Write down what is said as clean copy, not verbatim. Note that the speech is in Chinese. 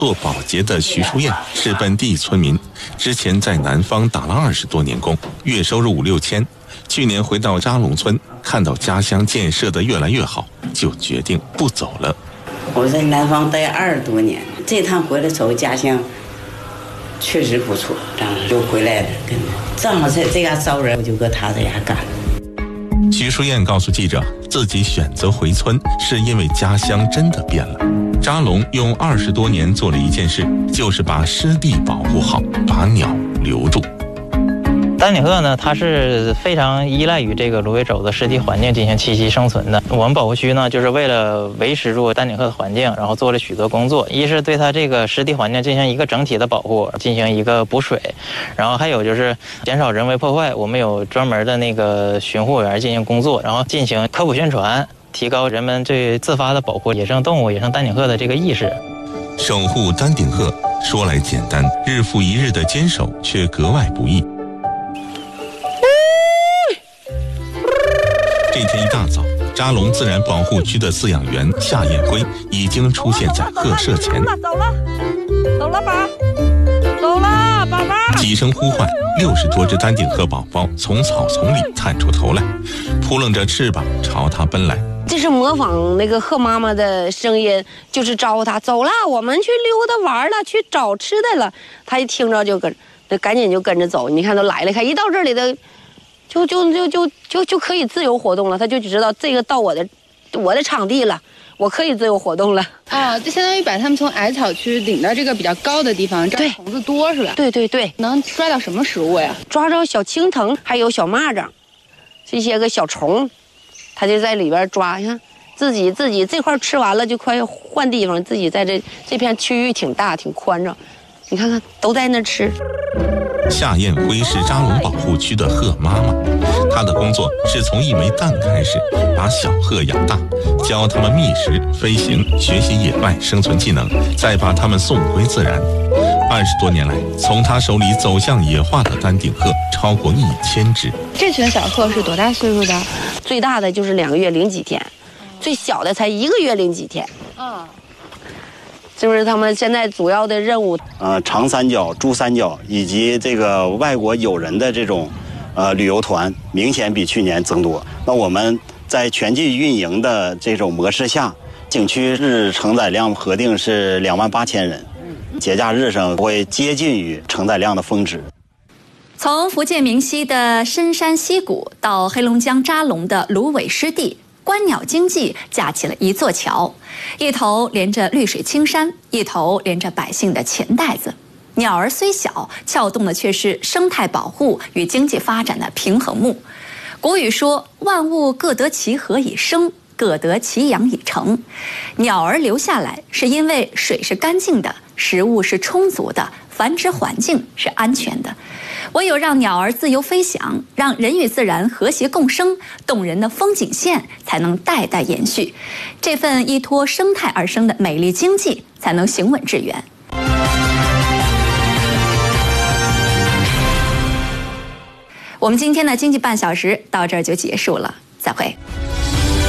做保洁的徐淑燕是本地村民，之前在南方打了20多年工，月收入5、6千。去年回到扎龙村，看到家乡建设的越来越好，就决定不走了。 我在南方待20多年，这趟回来瞅家乡确实不错，然后就回来了。正好在这家招人，我就搁他这家干。 徐淑燕告诉记者，自己选择回村是因为家乡真的变了。扎龙用20多年做了一件事，就是把湿地保护好，把鸟留住。 丹顶鹤呢，它是非常依赖于这个芦苇肘的湿地环境进行栖息生存的。我们保护区呢，就是为了维持住丹顶鹤的环境，然后做了许多工作。一是对它这个湿地环境进行一个整体的保护，进行一个补水，然后还有就是减少人为破坏。我们有专门的那个巡护员进行工作，然后进行科普宣传，提高人们对自发的保护野生动物、野生丹顶鹤的这个意识。 守护丹顶鹤说来简单，日复一日的坚守却格外不易。这天一大早，扎龙自然保护区的饲养员夏艳辉已经出现在鹤舍前。 走了宝，走了宝宝。 几声呼唤，60多只丹顶鹤宝宝从草丛里探出头来，扑棱着翅膀朝他奔来。 这是模仿那个鹤妈妈的声音，就是招呼他走了，我们去溜达玩了，去找吃的了。他一听着就赶紧就跟着走。你看都来了，看一到这里的。就可以自由活动了，他就知道这个到我的场地了，我可以自由活动了。 啊，就相当于把他们从矮草区领到这个比较高的地方，这儿虫子多是吧？ 对对对， 能抓到什么食物呀？ 抓着小青藤，还有小蚂蚱，这些个小虫，他就在里边抓。你看自己这块吃完了，就快换地方，自己在这片区域挺大挺宽敞，你看看都在那吃。 夏艳辉是扎龙保护区的鹤妈妈，她的工作是从一枚蛋开始，把小鹤养大，教它们觅食、飞行，学习野外生存技能，再把它们送回自然。20多年来，从她手里走向野化的丹顶鹤超过1000只。 这群小鹤是多大岁数的？ 最大的就是2个月零几天，最小的才1个月零几天。 啊。 就是他们现在主要的任务， 长三角、珠三角以及这个外国友人的这种旅游团明显比去年增多。那我们在全季运营的这种模式下，景区日承载量核定是28000人，节假日上会接近于承载量的峰值。 从福建明溪的深山溪谷到黑龙江扎龙的芦苇湿地，观鸟经济架起了一座桥，一头连着绿水青山，一头连着百姓的钱袋子。鸟儿虽小，撬动的却是生态保护与经济发展的平衡木。古语说，万物各得其和以生，各得其养以成。鸟儿留下来是因为水是干净的，食物是充足的，繁殖环境是安全的。唯有让鸟儿自由飞翔，让人与自然和谐共生，动人的风景线才能代代延续，这份依托生态而生的美丽经济才能行稳致远。我们今天的经济半小时到这儿就结束了，再会。